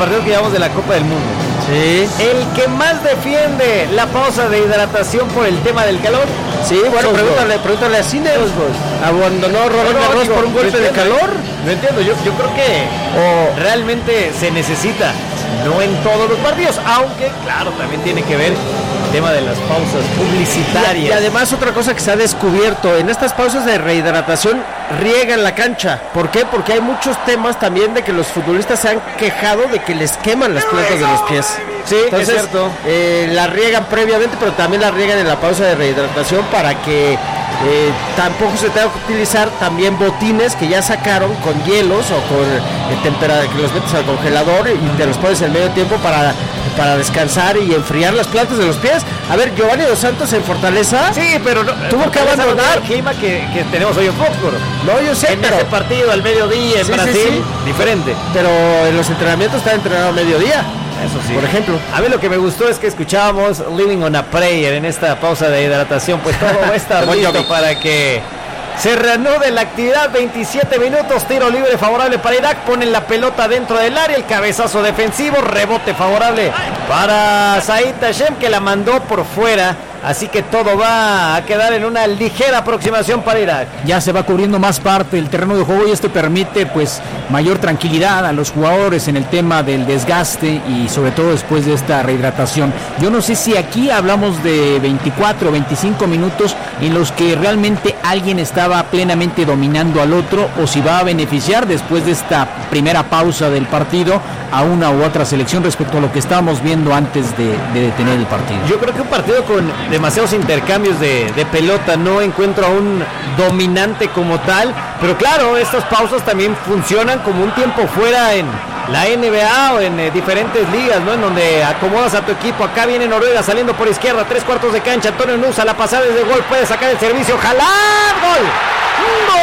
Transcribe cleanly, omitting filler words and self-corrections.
partidos que llevamos de la Copa del Mundo. Sí. El que más defiende la pausa de hidratación por el tema del calor. Sí, bueno, pregúntale a Cine. ¿Abandonó Roland Garros por un golpe de calor? No entiendo, yo creo que realmente se necesita, no en todos los partidos, aunque claro, también tiene que ver el tema de las pausas publicitarias. Y además otra cosa que se ha descubierto, en estas pausas de rehidratación riegan la cancha. ¿Por qué? Porque hay muchos temas también de que los futbolistas se han quejado de que les queman las plantas de los pies. Sí, entonces, es cierto. La riegan previamente, pero también la riegan en la pausa de rehidratación para que tampoco se tenga que utilizar también botines que ya sacaron con hielos o con temperatura, que los metes al congelador y te los pones en medio tiempo para descansar y enfriar las plantas de los pies. A ver, Giovanni Dos Santos en Fortaleza, sí, pero no, tuvo que abandonar el clima que tenemos hoy en Foxborough. No, yo sé, pero ese partido al mediodía en Brasil, sí. Diferente. Pero en los entrenamientos está entrenado a mediodía. Eso sí. Por ejemplo. A mí lo que me gustó es que escuchábamos Living on a Prayer en esta pausa de hidratación. Pues todo va a estar listo para que se reanude la actividad. 27 minutos, tiro libre favorable para Irak. Ponen la pelota dentro del área, el cabezazo defensivo, rebote favorable para Said Tashem, que la mandó por fuera. Así que todo va a quedar en una ligera aproximación para Irak. Ya se va cubriendo más parte del terreno de juego y esto permite pues mayor tranquilidad a los jugadores en el tema del desgaste y sobre todo después de esta rehidratación. Yo no sé si aquí hablamos de 24 o 25 minutos en los que realmente alguien estaba plenamente dominando al otro o si va a beneficiar después de esta primera pausa del partido a una u otra selección respecto a lo que estábamos viendo antes de detener el partido. Yo creo que un partido con demasiados intercambios de pelota, no encuentro a un dominante como tal, pero claro, estas pausas también funcionan como un tiempo fuera en la NBA o en diferentes ligas, ¿no? En donde acomodas a tu equipo. Acá viene Noruega saliendo por izquierda, 3/4 de cancha, Antonio Nusa, la pasada desde gol, puede sacar el servicio, jalar, gol. ¡Gol!